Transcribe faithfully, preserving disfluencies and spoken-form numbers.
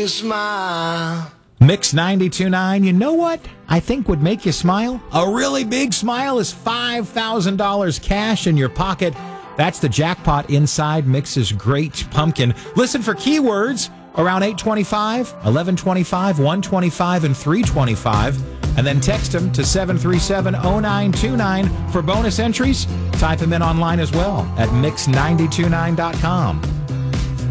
you smile. Mix ninety-two point nine, you know what I think would make you smile? A really big smile is five thousand dollars cash in your pocket. That's the jackpot inside Mix's Great Pumpkin. Listen for keywords around eight twenty-five, eleven twenty-five, one twenty-five, and three twenty-five. And then text them to seven three seven, oh nine two nine for bonus entries. Type them in online as well at mix nine two nine dot com.